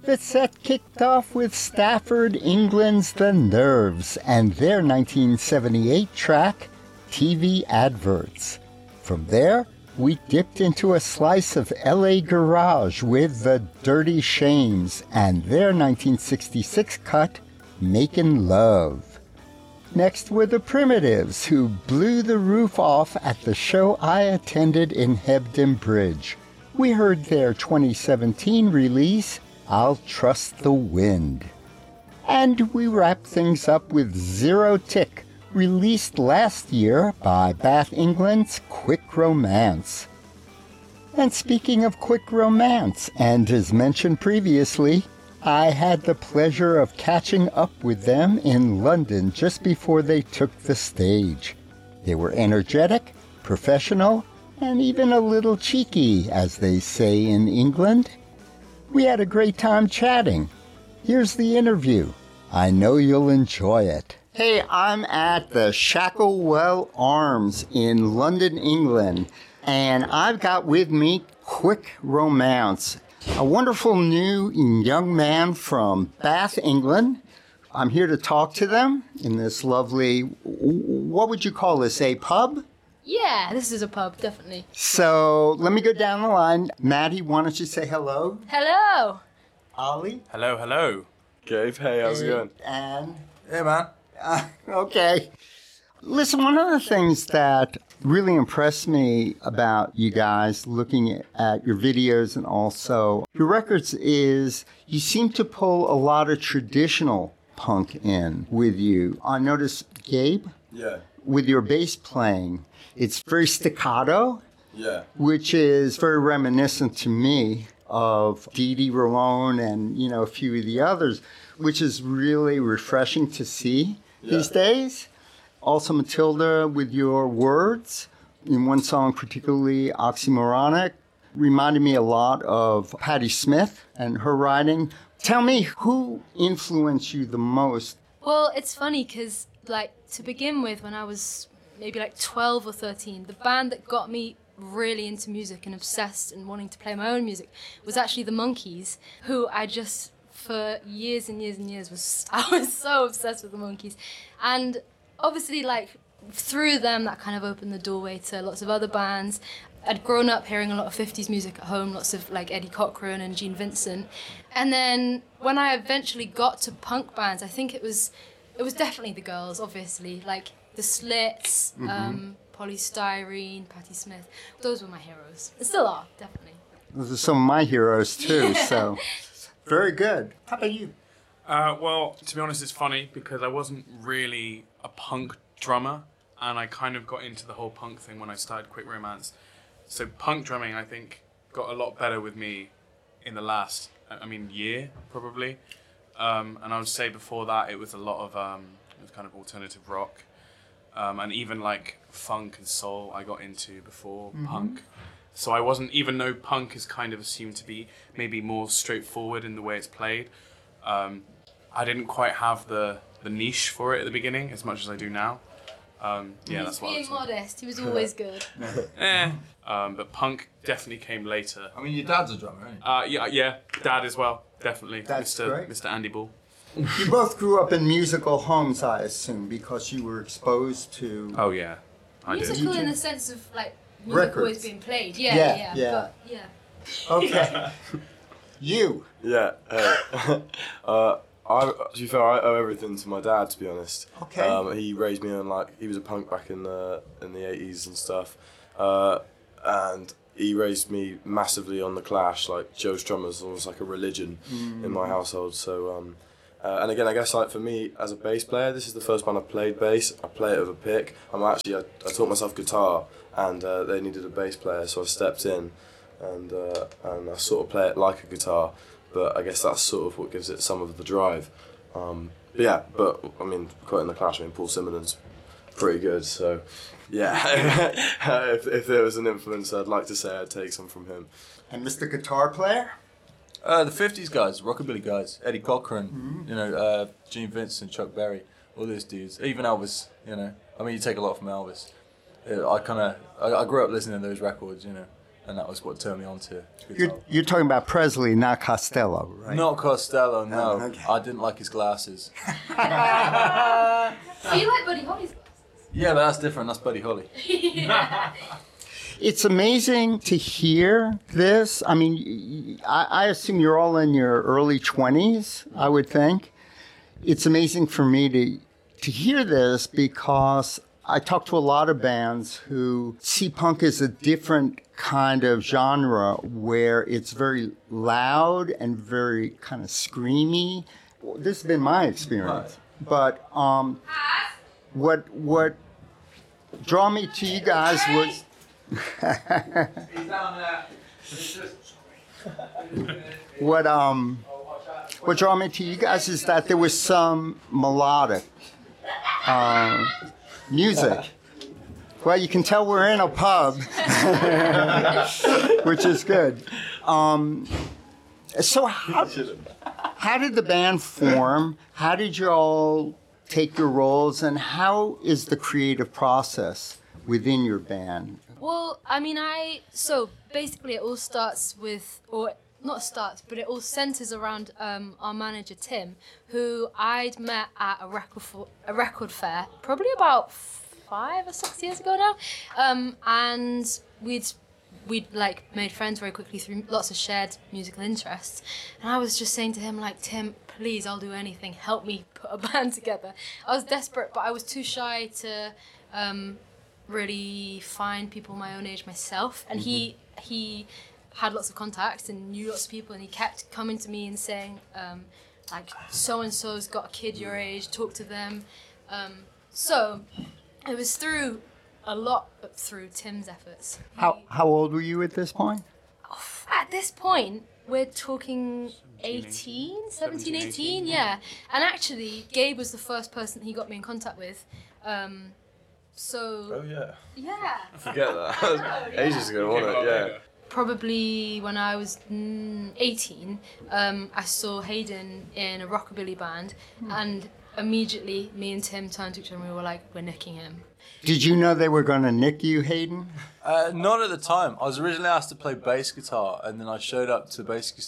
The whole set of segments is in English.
The set kicked off with Stafford, England's The Nerves and their 1978 track, TV Adverts. From there, we dipped into a slice of LA garage with The Dirty Shames and their 1966 cut, Makin' Love. Next were the Primitives, who blew the roof off at the show I attended in Hebden Bridge. We heard their 2017 release, I'll Trust the Wind. And we wrapped things up with Zero Tick, released last year by Bath England's Quick Romance. And speaking of Quick Romance, and as mentioned previously, I had the pleasure of catching up with them in London just before they took the stage. They were energetic, professional, and even a little cheeky, as they say in England. We had a great time chatting. Here's the interview. I know you'll enjoy it. Hey, I'm at the Shacklewell Arms in London, England, and I've got with me Quick Romance, a wonderful new young man from Bath, England. I'm here to talk to them in this lovely, what would you call this, a pub? Yeah, this is a pub, definitely. So let me go down the line. Maddie, why don't you say hello? Hello! Ollie? Hello, hello. Gabe, hey, how's it going? And? Hey, man. Okay. Listen, one of the things that really impressed me about you guys looking at your videos and also your records is you seem to pull a lot of traditional punk in with you. I noticed, Gabe, with your bass playing, it's very staccato, which is very reminiscent to me of Dee Dee Ramone and, you know, a few of the others, which is really refreshing to see these days. Also, Matilda, with your words, in one song particularly oxymoronic, reminded me a lot of Patti Smith and her writing. Tell me, who influenced you the most? Well, it's funny because, like, to begin with, when I was maybe like 12 or 13, the band that got me really into music and obsessed and wanting to play my own music was actually the Monkees, who I just, for years and years and years, I was so obsessed with the Monkees. And obviously, like, through them, that kind of opened the doorway to lots of other bands. I'd grown up hearing a lot of 50s music at home, lots of, like, Eddie Cochran and Gene Vincent. And then when I eventually got to punk bands, I think it was definitely the girls, obviously, like the Slits, Polystyrene, Patti Smith. Those were my heroes. They still are, definitely. Those are some of my heroes, too, so very good. How about you? Well, to be honest, it's funny because I wasn't really a punk drummer, and I kind of got into the whole punk thing when I started Quick Romance. So punk drumming, I think, got a lot better with me in the last, year, probably. And I would say before that, it was a lot of, it was kind of alternative rock. And even like funk and soul I got into before punk. So I wasn't, even though punk is kind of assumed to be maybe more straightforward in the way it's played, I didn't quite have the niche for it at the beginning as much as I do now. That's what I was being modest. He was always good. But punk definitely came later. I mean, your dad's a drummer, isn't he? Yeah, Dad as well, definitely. That's great. Mr. Andy Bull. You both grew up in musical homes, I assume, because you were exposed to... Oh, yeah, I did. Musical in the sense of, like, music Records. always being played. Yeah. But, yeah. Okay. You. Yeah, to be fair, I owe everything to my dad, to be honest. Okay. He raised me on, he was a punk back in the 80s and stuff. And he raised me massively on The Clash, like Joe Strummer's almost like a religion in my household. So, and again, I guess like for me as a bass player, this is the first band I've played bass. I play it with a pick. I taught myself guitar, and they needed a bass player, so I stepped in, and I sort of play it like a guitar. But I guess that's sort of what gives it some of the drive. Quoting The Clash, Paul Simonon pretty good, so yeah. if there was an influence, I'd like to say I'd take some from him. And Mr. Guitar Player? The 50s guys, rockabilly guys, Eddie Cochran, Gene Vincent, Chuck Berry, all those dudes. Even Elvis, you take a lot from Elvis. I grew up listening to those records, and that was what turned me on to guitar. You're talking about Presley, not Costello, right? Not Costello, no. Oh, okay. I didn't like his glasses. Do you like Buddy Holly's Yeah, but that's different. That's Buddy Holly. It's amazing to hear this. I mean, I assume you're all in your early 20s, I would think. It's amazing for me to hear this because I talk to a lot of bands who see punk as a different kind of genre where it's very loud and very kind of screamy. This has been my experience. But what draw me to you guys was what draw me to you guys is that there was some melodic music. Well, you can tell we're in a pub, which is good. So how did the band form? How did you all take your roles, and how is the creative process within your band? Well, I mean, so basically it all starts with, or not starts, but it all centers around our manager Tim, who I'd met at a record fair, probably about 5 or 6 years ago now, and we'd like made friends very quickly through lots of shared musical interests, and I was just saying to him, like, Tim, please, I'll do anything, help me put a band together. I was desperate, but I was too shy to really find people my own age myself, and he had lots of contacts and knew lots of people, and he kept coming to me and saying, like, so-and-so's got a kid your age, talk to them. So it was through Tim's efforts. How old were you at this point? At this point, we're talking 17, 18, yeah. And actually, Gabe was the first person he got me in contact with. Oh yeah. Yeah. I forget that. Ages ago, wasn't it? Yeah. Probably when I was 18, I saw Hayden in a rockabilly band, and immediately me and Tim turned to each other and we were like, we're nicking him. Did you know they were going to nick you, Hayden? Not at the time. I was originally asked to play bass guitar, and then I showed up to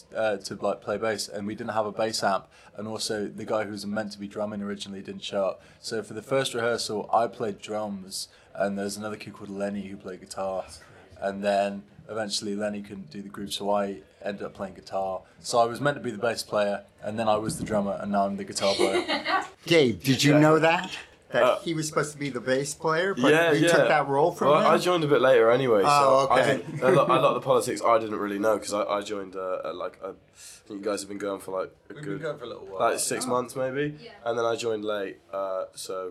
play bass, and we didn't have a bass amp, and also the guy who was meant to be drumming originally didn't show up. So for the first rehearsal, I played drums, and there's another kid called Lenny who played guitar, and then eventually Lenny couldn't do the group, so I ended up playing guitar. So I was meant to be the bass player, and then I was the drummer, and now I'm the guitar player. Gabe, did you know that? That he was supposed to be the bass player, but you took that role from him? I joined a bit later anyway, so okay. I think a lot of the politics I didn't really know, because I joined I think you guys have been going for like We've been going for a little while. like 6 months maybe, and then I joined late, I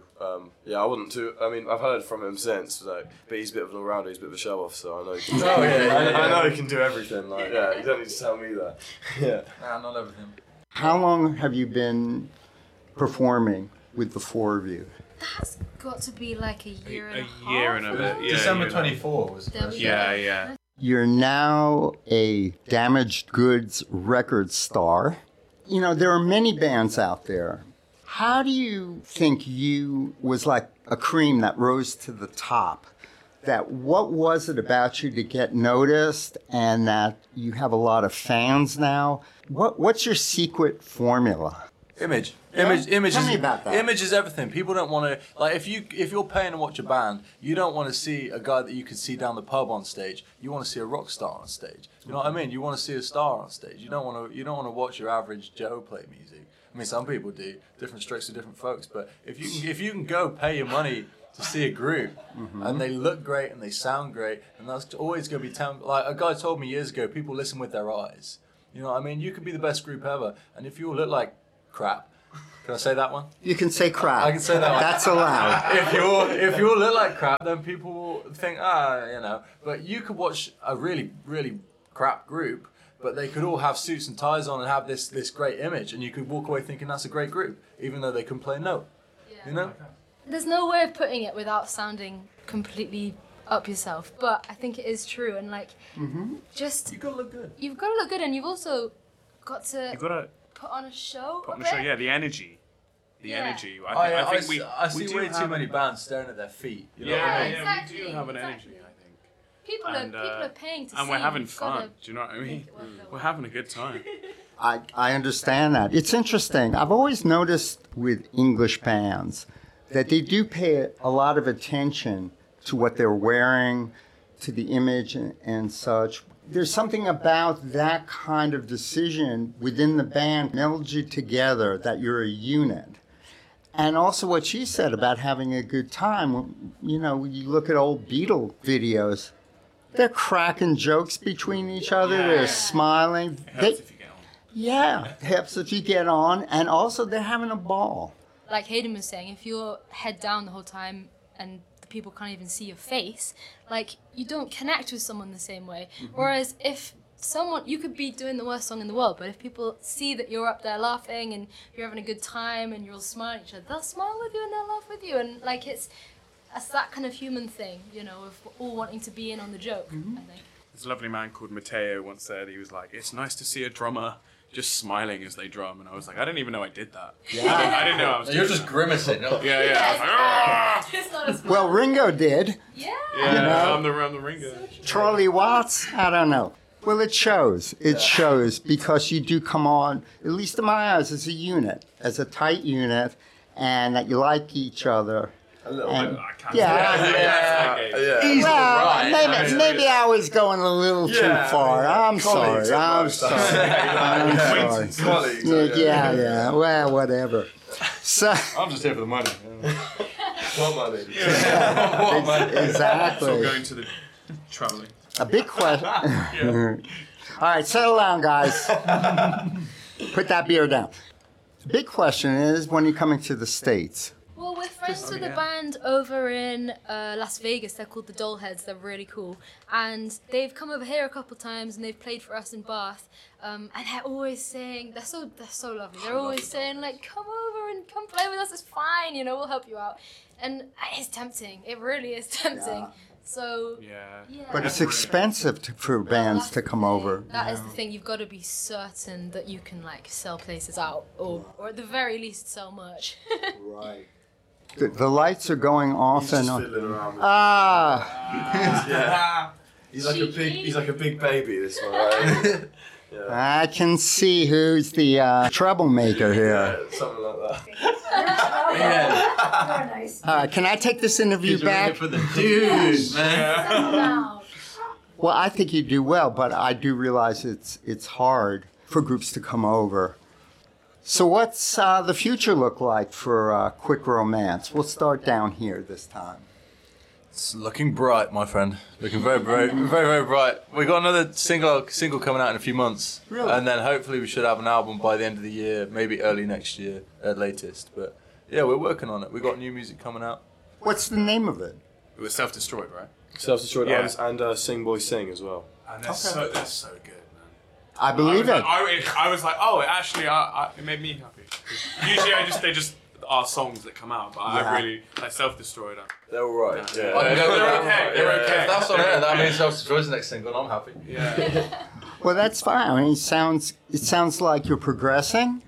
wasn't too, I mean, I've heard from him since, but he's a bit of an all-rounder, he's a bit of a show-off, so I know he can I know he can do everything, like, yeah, you don't need to tell me that. Yeah. Nah, not everything. How long have you been performing with the four of you? That's got to be like a year and a half. A year and a bit, yeah. December 24 was the There first we year. go. Yeah. You're now a Damaged Goods record star. You know, there are many bands out there. How do you think you was like a cream that rose to the top? That what was it about you to get noticed, and that you have a lot of fans now? What's your secret formula? Image. Yeah? Image Tell is me about that. Image is everything. People don't want to, like, if you're paying to watch a band, you don't want to see a guy that you could see down the pub on stage. You want to see a rock star on stage. You know what I mean? You want to see a star on stage. You don't want to watch your average Joe play music. I mean, some people do. Different strokes for different folks. But if you can go pay your money to see a group, and they look great and they sound great, and that's always going to be like a guy told me years ago. People listen with their eyes. You know what I mean? You could be the best group ever, and if you all look like crap. Can I say that one? You can say crap. I can say that one. That's allowed. If you all look like crap, then people will think, you know. But you could watch a really, really crap group, but they could all have suits and ties on and have this great image, and you could walk away thinking that's a great group, even though they couldn't play a note. Yeah. You know? There's no way of putting it without sounding completely up yourself, but I think it is true, and like, just You gotta look good. you've got to look good, and you've also got to You've got to put on a show. put on a the show, bit. yeah, the energy. The Yeah. energy. I we see do way have too many bands staring at their feet. You know what I Yeah, mean? yeah, Exactly, we do have an exactly. energy, I think. People are paying to see. And we're having You've gotta fun. Do you know what I mean? make it worth their We're while. having a good time. I understand that. It's interesting. I've always noticed with English bands that they do pay a lot of attention to what they're wearing, to the image and such. There's something about that kind of decision within the band melds you together, that you're a unit. And also what she said about having a good time. You know, you look at old Beatle videos, they're cracking jokes between each other. Yeah. They're smiling. It helps if you get on. Yeah, helps if you get on, and also they're having a ball. Like Hayden was saying, if you're head down the whole time and the people can't even see your face, like you don't connect with someone the same way. Whereas if someone, you could be doing the worst song in the world, but if people see that you're up there laughing and you're having a good time and you're all smiling at each other, they'll smile with you and they'll laugh with you. And like it's that kind of human thing, you know, of all wanting to be in on the joke, I think. This lovely man called Matteo once said, he was like, it's nice to see a drummer just smiling as they drum. And I was like, I didn't even know I did that. Yeah. I didn't know I was You're doing just grimacing. that. Yeah, yeah. I was like, "Ah!" It's not as Well, Ringo did. yeah. Yeah, You know? I'm the ringer. Charlie Watts, I don't know. Well, it shows. It shows because you do come on, at least in my eyes, as a unit, as a tight unit, and that you like each other. A little And- bit. I can't Yeah. Yeah. Well, maybe I was going a little too Yeah, far. I'm colleagues sorry. at I'm most. sorry. I'm sorry. Acquaintance. Colleagues. Yeah. Well, whatever. So, I'm just here for the money. What money? exactly. So going to the traveling. A big question. All right, settle down, guys. Put that beer down. The big question is when you're coming to the States. Well, we're friends with yeah. a band over in Las Vegas. They're called the Dollheads. They're really cool. And they've come over here a couple times and they've played for us in Bath. And they're always saying, they're so lovely. They're always saying, like, come over and come play with us. It's fine, you know, we'll help you out. And it's tempting. It really is tempting. So, Yeah. yeah. But it's expensive for bands That's to the come thing. over. That is the thing. You've got to be certain that you can, like, sell places out. Or at the very least, sell merch. Right. The lights are going off He's and just on. fiddling around with Ah, He's like a big baby, this one, right? I can see who's the troublemaker here. Yeah, something like that. All right, can I take this interview back? for the dudes, man. Well, I think you do well, but I do realize it's hard for groups to come over. So what's the future look like for Quick Romance? We'll start down here this time. It's looking bright, my friend. Looking very, very, very, very bright. We got another single coming out in a few months, Really? and then hopefully we should have an album by the end of the year, maybe early next year at latest. But yeah, we're working on it. We got new music coming out. What's the name of it? It was self-destroyed, right? Self-destroyed Yeah. artists and Sing Boy Sing as well. And they're so good, man. I believe it. I was like, oh, actually, it made me happy. Usually, they just are songs that come out, but Yeah. I really like self-destroyed. They're all right. Yeah. I can go with They're that. okay. They're okay. If that's on air, that means Self-Destroy's the next single, and I'm happy. Yeah. Well, that's fine. I mean, it sounds like you're progressing.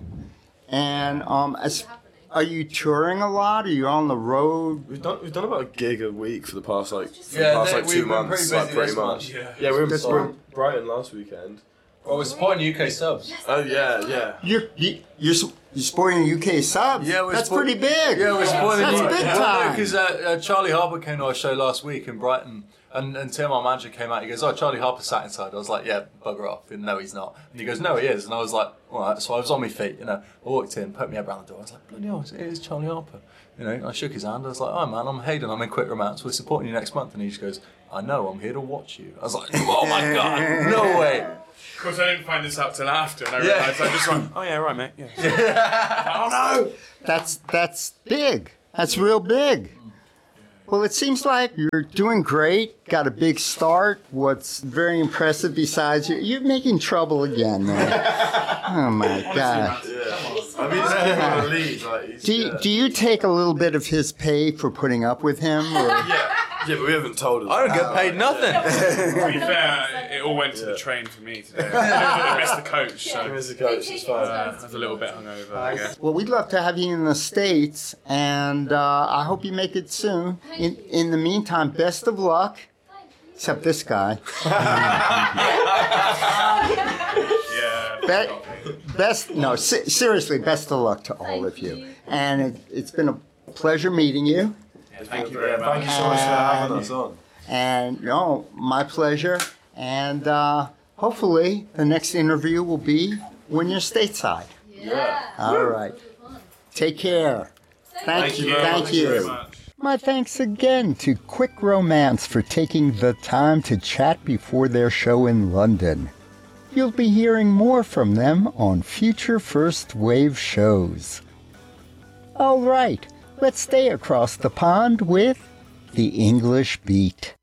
And are you touring a lot? Are you on the road? We've done about a gig a week for the past Yeah, 2 we've been months, pretty busy pretty this much. month. Yeah. We were That's in Brighton last weekend. Well, we're supporting UK subs. Oh yeah. You're supporting UK subs? Yeah, we're That's support- pretty big. Yeah, we're supporting That's the big time. Because Charlie Harper came to our show last week in Brighton, and Tim, our manager, came out. He goes, "Oh, Charlie Harper sat inside." I was like, "Yeah, bugger off." And no, he's not. And he goes, "No, he is." And I was like, "All right." So I was on my feet, you know. I walked in, poked my head around the door. I was like, "Bloody hell, it is Charlie Harper." You know, I shook his hand. I was like, "Oh man, I'm Hayden. I'm in Quick Romance. We're supporting you next month." And he just goes, "I know. I'm here to watch you." I was like, "Oh my god, no way." Of course, I didn't find this out till after, and I Yeah. realised I just went, oh yeah, right, mate. Yeah. Oh no. That's big. That's real big. Well, it seems like you're doing great. Got a big start. What's very impressive besides you're making trouble again, man. Oh my God. I mean, just give him a lead. Like, he's, Do you take a little bit of his pay for putting up with him? Or? Yeah, but we haven't told him. I don't get paid nothing. To be fair, it all went to the train for me today. I missed the coach, so Mr. Coach, it's fine. I was a little bit hungover, I guess. Well, we'd love to have you in the States, and I hope you make it soon. In the meantime, best of luck. except this guy. Yeah. Seriously, best of luck to all of you. And it's been a pleasure meeting you. Thank you very much. Thank you so much for having us on. And, my pleasure. And hopefully the next interview will be when you're stateside. Yeah. All right. Take care. Thank you. Thank you very much. My thanks again to Quick Romance for taking the time to chat before their show in London. You'll be hearing more from them on future First Wave shows. All right, let's stay across the pond with The English Beat.